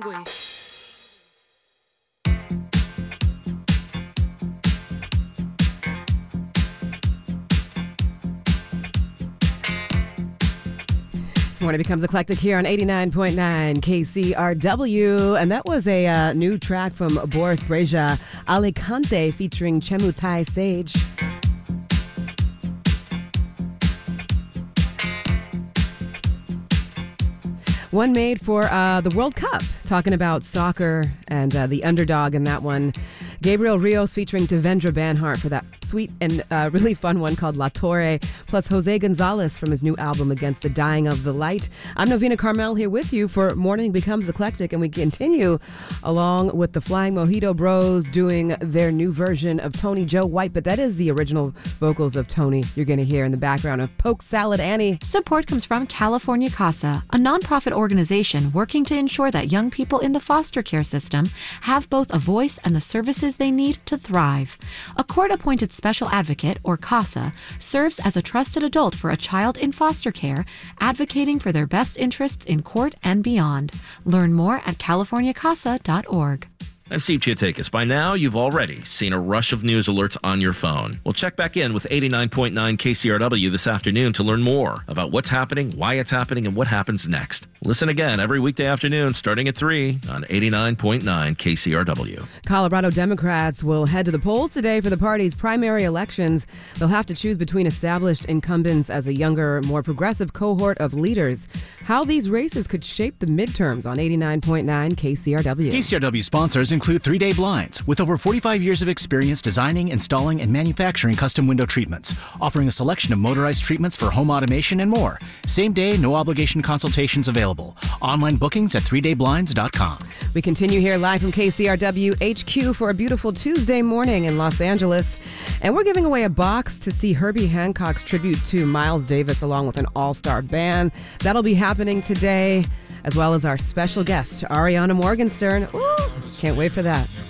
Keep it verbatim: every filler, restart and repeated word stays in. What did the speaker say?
Unggoy. Morning becomes eclectic here on eighty-nine point nine K C R W, and that was a uh, new track from Boris Brejcha, Alicante, featuring Chemutai Sage. One made for uh, the World Cup, talking about soccer and uh, the underdog in that one. Gabriel Rios featuring Devendra Banhart for that sweet and uh, really fun one called La Torre, plus Jose Gonzalez from his new album Against the Dying of the Light. I'm Novena Carmel here with you for Morning Becomes Eclectic, and we continue along with the Flying Mojito Bros doing their new version of Tony Joe White, but that is the original vocals of Tony you're going to hear in the background of Poke Salad Annie. Support comes from California CASA, a nonprofit organization working to ensure that young people in the foster care system have both a voice and the services they need to thrive. A court-appointed special advocate, or CASA, serves as a trusted adult for a child in foster care, advocating for their best interests in court and beyond. Learn more at california casa dot org. I'm Steve Chiatakis. By now, you've already seen a rush of news alerts on your phone. We'll check back in with eighty-nine point nine K C R W this afternoon to learn more about what's happening, why it's happening, and what happens next. Listen again every weekday afternoon starting at three on eighty-nine point nine K C R W. Colorado Democrats will head to the polls today for the party's primary elections. They'll have to choose between established incumbents as a younger, more progressive cohort of leaders. How these races could shape the midterms on eighty-nine point nine K C R W. K C R W sponsors include Three Day Blinds, with over forty-five years of experience designing, installing, and manufacturing custom window treatments, offering a selection of motorized treatments for home automation and more. Same day, no obligation consultations available. Online bookings at three day blinds dot com. We continue here live from K C R W H Q for a beautiful Tuesday morning in Los Angeles. And we're giving away a box to see Herbie Hancock's tribute to Miles Davis along with an all-star band. That'll be happening today, as well as our special guest, Ariana Morgenstern. Ooh, can't wait for that.